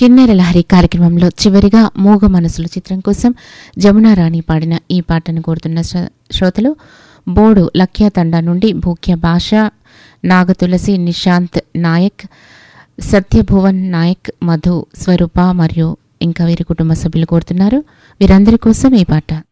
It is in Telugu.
కిన్నెర లహరి కార్యక్రమంలో చివరిగా మూగ మనసులు చిత్రం కోసం జమునా రాణి పాడిన ఈ పాటను కోరుతున్న శ్రోతలు బోడు లక్యా తండా నుండి భూక్య భాష, నాగతులసి, నిశాంత్ నాయక్, సత్యభువన్ నాయక్, మధు, స్వరూప మరియు ఇంకా వీరి కుటుంబ సభ్యులు కోరుతున్నారు. వీరందరి కోసం ఈ పాట.